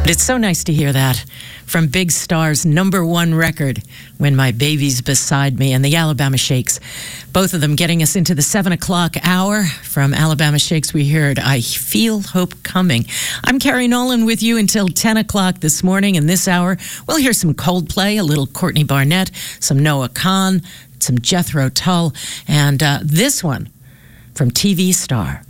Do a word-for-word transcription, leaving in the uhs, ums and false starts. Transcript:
But it's so nice to hear that from Big Star's number one record, When My Baby's Beside Me, and the Alabama Shakes. Both of them getting us into the seven o'clock hour. From Alabama Shakes, we heard I Feel Hope Coming. I'm Carrie Nolan with you until ten o'clock this morning. In this hour, we'll hear some Coldplay, a little Courtney Barnett, some Noah Kahan, some Jethro Tull, and uh, this one from T V star